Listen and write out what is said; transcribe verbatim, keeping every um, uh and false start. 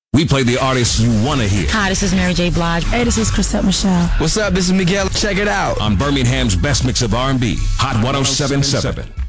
We play the artists you want to hear. Hi, this is Mary J. Blige. Hey, this is Chrisette Michele. What's up? This is Miguel. Check it out On Birmingham's best mix of R and B, Hot one oh seven point seven.